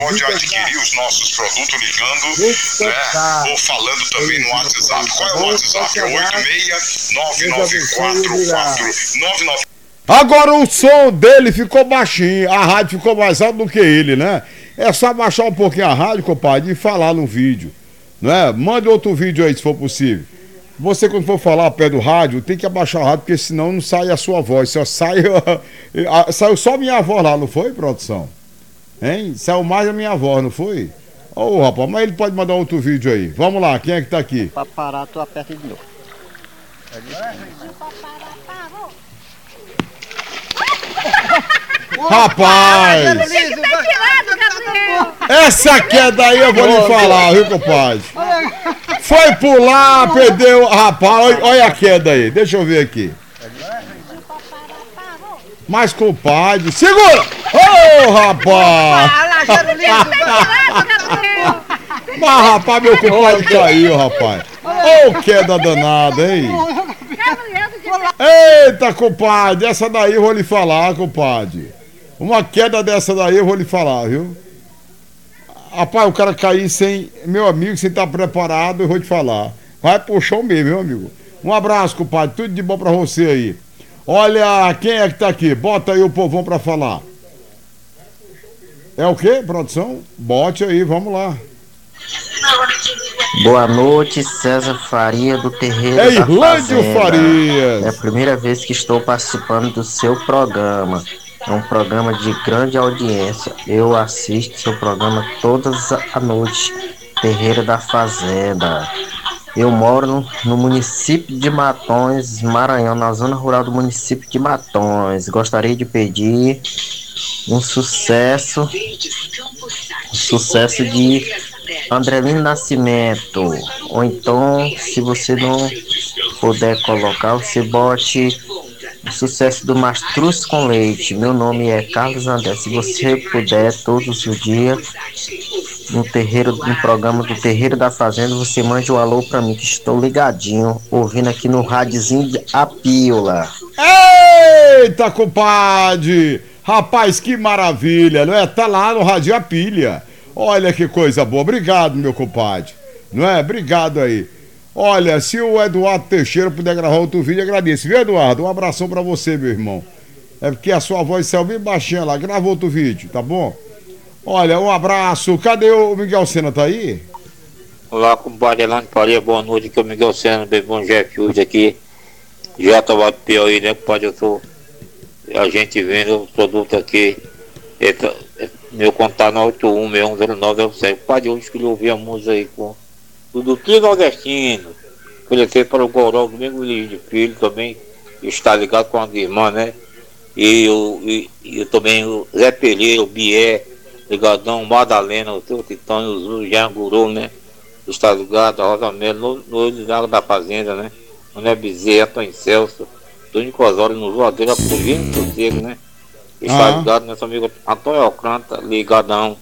pode adquirir os nossos produtos ligando, né? Ou falando também no WhatsApp. Qual é o WhatsApp? É 869944499. Agora o som dele ficou baixinho, a rádio ficou mais alta do que ele, né? É só baixar um pouquinho a rádio, compadre, e falar no vídeo, né? Mande outro vídeo aí, se for possível. Você, quando for falar perto do rádio, tem que abaixar a rádio, porque senão não sai a sua voz, só sai... saiu só minha voz lá, não foi, produção? Hein? Saiu mais a minha voz, não foi? Ô, rapaz, mas ele pode mandar outro vídeo aí. Vamos lá, quem é que tá aqui? Pra parar, tu aperta de novo. Rapaz! Essa queda aí eu vou lhe falar, viu, compadre? Foi pular, perdeu. Rapaz, olha a queda aí. Deixa eu ver aqui. Mas, compadre, segura! Ô, rapaz! Mas, rapaz, meu compadre caiu, rapaz. Ô, queda danada, hein? Eita, compadre, essa daí eu vou lhe falar, compadre. Uma queda dessa daí eu vou lhe falar, viu? Rapaz, o cara cair sem, meu amigo, sem estar preparado, eu vou te falar. Vai pro chão mesmo, meu amigo. Um abraço, compadre, tudo de bom pra você aí. Olha, quem é que tá aqui? Bota aí o povão pra falar. É o quê, produção? Bote aí, vamos lá. Boa noite, César Faria do Terreiro É da Irlândio Fazenda. Farias. É a primeira vez que estou participando do seu programa. É um programa de grande audiência. Eu assisto seu programa todas as noites. Terreiro da Fazenda. Eu moro no município de Matões, Maranhão, na zona rural do município de Matões. Gostaria de pedir um sucesso de Andrelino Nascimento. Ou então, se você não puder colocar, você bote o sucesso do Mastruz com Leite. Meu nome é Carlos André. Se você puder, todos os dias, no programa do Terreiro da Fazenda, você mande um alô pra mim, que estou ligadinho, ouvindo aqui no radiozinho de A Pílula. Eita, compadre! Rapaz, que maravilha, não é? Tá lá no Rádio A Pilha. Olha que coisa boa. Obrigado, meu compadre. Não é? Obrigado aí. Olha, se o Eduardo Teixeira puder gravar outro vídeo, agradeço. Viu, Eduardo? Um abração pra você, meu irmão. É porque a sua voz saiu bem baixinha lá. Grava outro vídeo, tá bom? Olha, um abraço. Cadê o Miguel Sena? Tá aí? Olá, compadre Elane Faria, boa noite. Aqui é o Miguel Sena, bebão Jeff hoje aqui. Já tava pior aí, né, compadre? Eu tô. A gente vendo o produto aqui. Meu contato é 81610907. Compadre, hoje que eu ouvi a música aí com do Trio Nordestino. Oferecer para o Goró, Domingo de Filho também. Está ligado com a irmã, né? E eu também, o Zé Pereira, o Bié. Ligadão, Madalena, o seu Titânio, o Zul, Jean Guru, né? Está ligado, a Rosa Melo, no olho da Fazenda, né? Mané Bezerra, Antônio Celso, Tony Cosório, no Voadeira, Pugino Sossego, né? Está ligado, nosso amigo Antônio Alcântara, ligadão.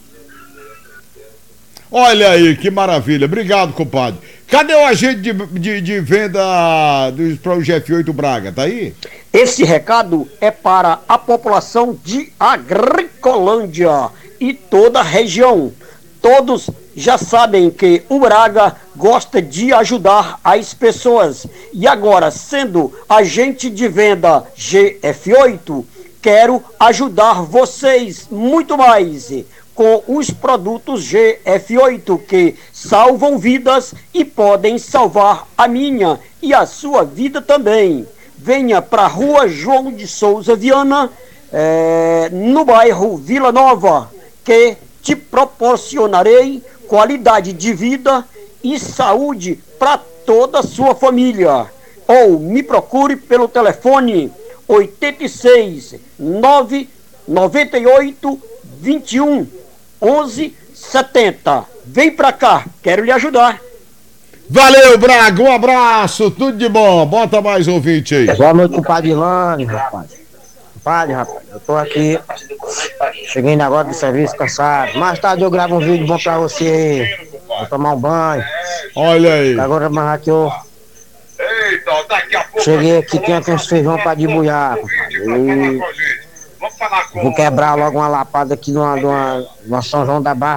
Olha aí, que maravilha. Obrigado, compadre. Cadê o agente de venda para o GF8 Braga? Tá aí? Esse recado é para a população de Agricolândia e toda a região. Todos já sabem que o Braga gosta de ajudar as pessoas. E agora, sendo agente de venda GF8, quero ajudar vocês muito mais com os produtos GF8 que salvam vidas e podem salvar a minha e a sua vida também. Venha para a Rua João de Souza Viana, no bairro Vila Nova, que te proporcionarei qualidade de vida e saúde para toda a sua família. Ou me procure pelo telefone 86 998 21 11 70. Vem pra cá, quero lhe ajudar. Valeu, Braga, um abraço, tudo de bom. Bota mais ouvinte aí. Boa noite, compadre Ilane, rapaz. Compadre, rapaz, eu tô aqui, cheguei agora do serviço cansado. Mais tarde eu gravo um vídeo bom pra você aí. Vou tomar um banho. Olha aí. Agora, mas aqui eu cheguei aqui, tem uns feijão pra debuiar, compadre. Vou quebrar logo uma lapada aqui no São João da Barra.